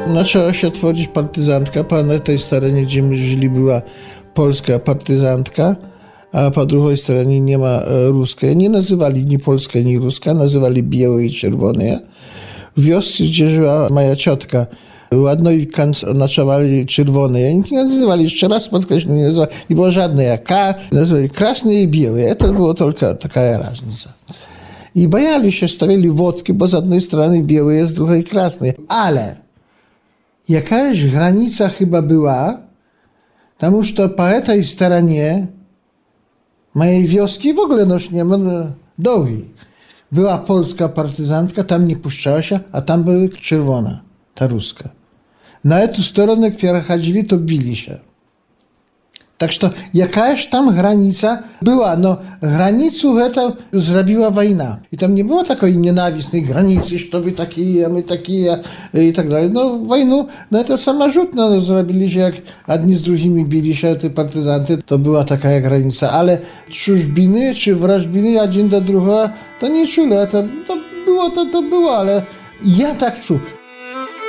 zaczęła się tworzyć partyzantka. Na tej stronie, gdzie my żyli, była polska partyzantka, a po drugiej stronie nie ma ruskiej. Nie nazywali ni polska, ni ruska, nazywali białe i czerwone. W wiosce, gdzie żyła moja ciotka, ładnojkan nocowali czerwone. Nie nazywali, jeszcze raz podkreślam, nie nazywali, nie było żadnej jak K, nazywali krasne i białe. To było tylko taka różnica. I bajali się, stawiali wodki, bo z jednej strony białe jest, z drugiej krasne. Ale jakaś granica chyba była, tam już to po tej stronie mojej wioski w ogóle noż nie ma dołgi. Była polska partyzantka, tam nie puszczała się, a tam była czerwona, ta ruska. Na tę stronę, jak chodzili, to bili się. Tak że jakaś tam granica była, no granicę to zrobiła wojna. I tam nie było takiej nienawistnej granicy, że wy takie, a my takie i tak dalej. No wojnu, no to samorzutno no, zrobili się, jak jedni z drugimi bili się, te partyzanty, to była taka granica. Ale czużbiny czy wrażbiny jeden do drugiego, to nie czuli, to było, ale ja tak czuł.